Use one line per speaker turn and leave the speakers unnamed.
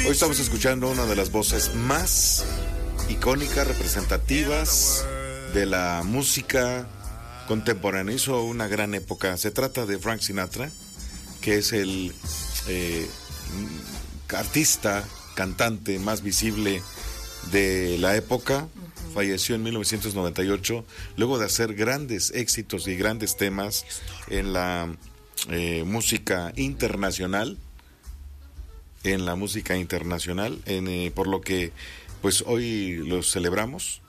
Hoy estamos escuchando una de las voces más icónicas, representativas de la música contemporánea. Hizo una gran época. Se trata de Frank Sinatra, que es el artista, cantante más visible de la época. Falleció en 1998, luego de hacer grandes éxitos y grandes temas en la música internacional. Por lo que pues hoy los celebramos